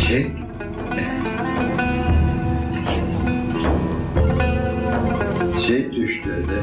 Şey... Şey düştü öyle.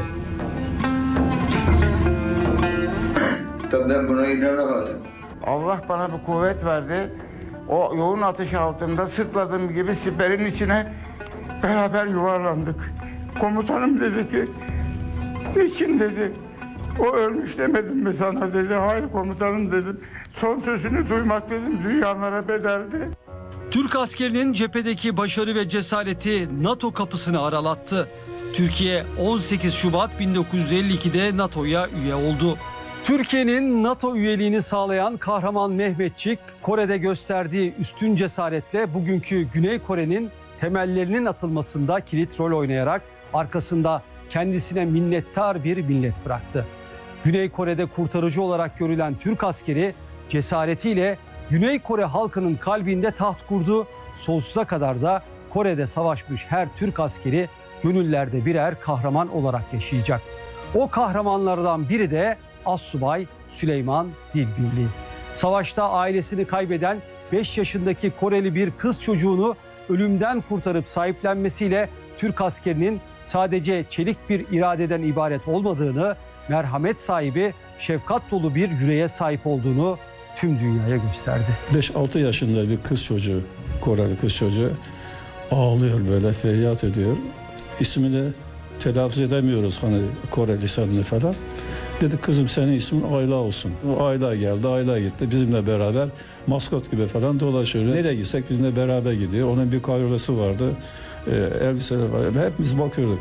Tabii ben buna inanamadım. Allah bana bir kuvvet verdi. O yoğun atış altında sırtladığım gibi siperin içine beraber yuvarlandık. Komutanım dedi ki, niçin dedi. O ölmüş demedim mi sana dedi. Hayır komutanım dedim. Son sözünü duymak dedim dünyalara bedeldi. Türk askerinin cephedeki başarı ve cesareti NATO kapısını aralattı. Türkiye 18 Şubat 1952'de NATO'ya üye oldu. Türkiye'nin NATO üyeliğini sağlayan kahraman Mehmetçik, Kore'de gösterdiği üstün cesaretle bugünkü Güney Kore'nin temellerinin atılmasında kilit rol oynayarak arkasında kendisine minnettar bir millet bıraktı. Güney Kore'de kurtarıcı olarak görülen Türk askeri cesaretiyle Güney Kore halkının kalbinde taht kurdu. Sonsuza kadar da Kore'de savaşmış her Türk askeri gönüllerde birer kahraman olarak yaşayacak. O kahramanlardan biri de Assubay Süleyman Dilbirli. Savaşta ailesini kaybeden 5 yaşındaki Koreli bir kız çocuğunu ölümden kurtarıp sahiplenmesiyle Türk askerinin sadece çelik bir iradeden ibaret olmadığını, merhamet sahibi, şefkat dolu bir yüreğe sahip olduğunu tüm dünyaya gösterdi. 5-6 yaşında bir kız çocuğu, Koreli kız çocuğu ağlıyor böyle, feryat ediyor. İsmini telaffuz edemiyoruz hani Kore lisanını falan. Dedi kızım senin ismin Ayla olsun. O Ayla geldi, Ayla gitti. Bizimle beraber maskot gibi falan dolaşıyor. Nereye gitsek bizimle beraber gidiyor. Onun bir kayrolası vardı. Elbiseleri var. Hepimiz bakıyorduk.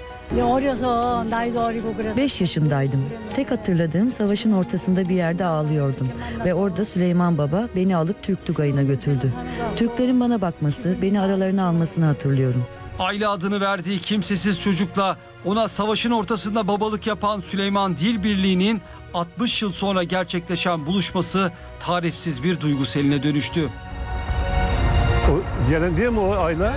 5 yaşındaydım. Tek hatırladığım savaşın ortasında bir yerde ağlıyordum. Ve orada Süleyman Baba beni alıp Türk Tugayı'na götürdü. Türklerin bana bakması, beni aralarına almasını hatırlıyorum. Ayla adını verdiği kimsesiz çocukla ona savaşın ortasında babalık yapan Süleyman Dilbirli'nin 60 yıl sonra gerçekleşen buluşması tarifsiz bir duygu seline dönüştü. O gelen değil mi o Ayla?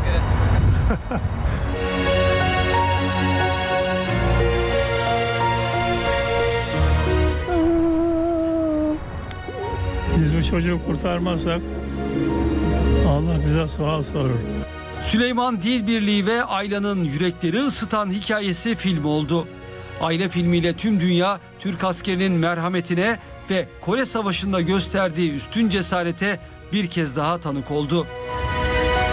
Biz bu çocuğu kurtarmazsak Allah bize sual sorur. Süleyman Dilbirli ve Ayla'nın yürekleri ısıtan hikayesi film oldu. Ayla filmiyle tüm dünya Türk askerinin merhametine ve Kore Savaşı'nda gösterdiği üstün cesarete bir kez daha tanık oldu.